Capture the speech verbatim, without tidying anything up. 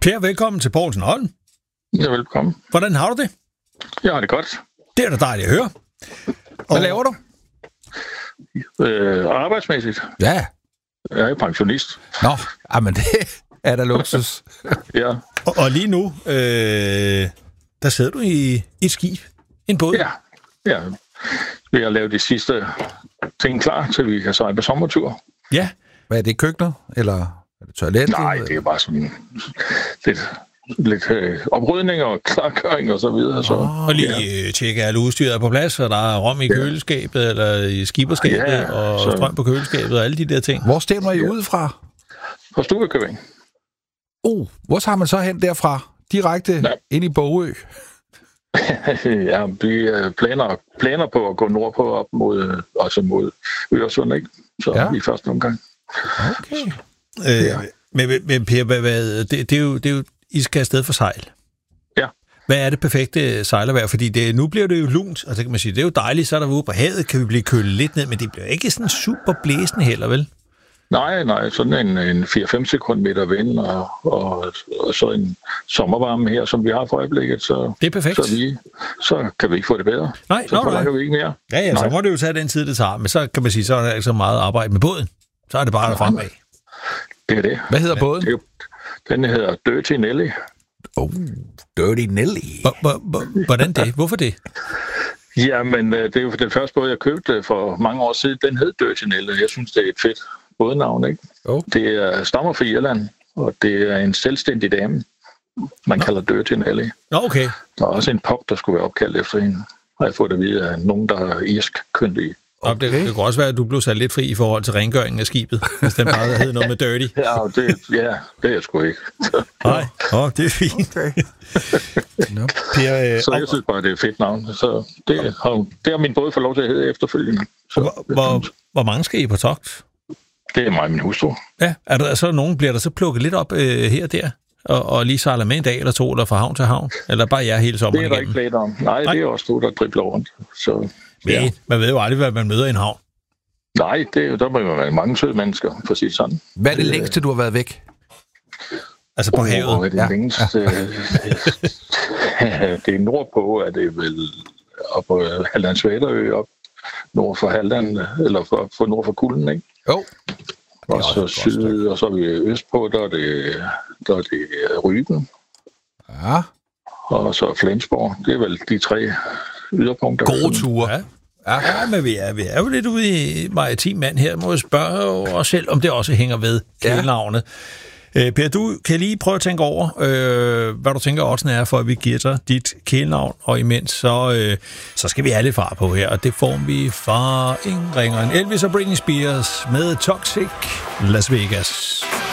Per, velkommen til Poulsen og Holm. Ja, velkommen. Hvordan har du det? Jeg har det godt. Det er da dejligt at høre. Hvad laver du? Øh, arbejdsmæssigt. Ja. Jeg er pensionist. Nå, men det er da luksus. Ja. Og, og lige nu, øh, der sidder du i et skib, en båd. Ja, ja. Vi har lavet de sidste ting klar, til vi kan sejle på sommertur. Ja. Hvad er det, køkkenet? Eller er det toilettet? Nej, det er bare sådan lidt, lidt øh, oprydning og klargøring og så videre. Så, Og lige ja. tjekke, alle udstyret er på plads, og der er rom i køleskabet, eller i skiberskabet, Ja, og så- strøm på køleskabet, og alle de der ting. Hvor stemmer I ud fra? På Stuekøbing. Oh, hvor tager man så hen derfra? Direkte Ja. ind i Bogø? Ja, vi øh, planer, planer på at gå nordpå op mod, øh, altså mod Øresund, ikke? Så Ja. ja. i første omgang. Okay. Øh, men, men Per, hvad, hvad, det, det, er jo, det er jo, I skal afsted for sejl. Ja. Hvad er det perfekte sejlervejr? Fordi det, nu bliver det jo lunt, og så kan man sige, det er jo dejligt, så er der ude på havet, kan vi blive kølet lidt ned, men det bliver ikke sådan super blæsende heller, vel? Nej, nej, sådan en, en fire til fem sekundmeter vind, og, og, og så en sommervarme her, som vi har for øjeblikket, så, Det er perfekt. så, vi, så kan vi ikke få det bedre. Nej, Så nå, nej. forlanger vi ikke mere. Ja, ja, så Nej. må det jo tage den tid, det tager, men så kan man sige, så er der ikke så meget arbejde med båden. Så er det bare der fremad. Det er det. Hvad hedder Det båden? er jo- Den hedder Dirty Nelly. Oh, Dirty Nelly. Hvor- hvor- hvor- Hvordan det? Hvorfor det? Jamen, øh, det er jo den første båd, jeg købte for mange år siden. Den hed Dirty Nelly. Jeg synes, det er et fedt bådnavn, ikke? Oh. Det er, stammer fra Irland, og det er en selvstændig dame. Man kalder Dirty Nelly. Nå, okay. Der er også en pop, der skulle være opkaldt efter hende. Har jeg fået at vide af nogen, der er irsk kyndige. Okay. Det, det kunne også være, at du blev sat lidt fri i forhold til rengøringen af skibet, hvis den bare hed noget med dirty. Ja, det, ja, det er jeg sgu ikke. Nej, oh, det er fint. Okay. No. Per, øh, Så jeg og, synes bare, det er et fedt navn. Så det har, det har min båd fået lov til at hedde efterfølgende. Så hvor, hvor, hvor mange skal I på togt? det er mig og min hustru. Ja, er der så nogen, bliver der så plukket lidt op øh, her og der, og, og lige sejler med en dag eller to, eller fra havn til havn? Eller bare jer hele Det sommeren er der igennem? ikke planer om. Nej, Nej. det er også du, der dribler rundt. Så, ja. Nej, man ved jo aldrig, hvad man møder i en havn. Nej, det, er jo- der må jo være mange søde mennesker, for at sige sådan. Hvad er det længste, du har været væk? Altså på Og havet. det Ja. ja. længste, det er nordpå, er det vel op på Hallandsvæterø, op nord for Halland, eller for, for nord for Kulden, ikke? Jo. Og også så et godt syd, og så er vi østpå, der er det, der er det Rygen, Ja. og så Flensborg. Det er vel de tre yderpunkter. Gode ture. Ja. Ja, men vi er, vi er jo lidt ude i maritim mand her. Må jeg spørge os selv, om det også hænger ved kælenavnet. Ja. Per, du kan lige prøve at tænke over, øh, hvad du tænker oddsene er, for at vi giver dig dit kælenavn, og imens så, øh, så skal vi have lidt fart på her, og det får vi fra ingen ringer end Elvis og Britney Spears med Toxic Las Vegas.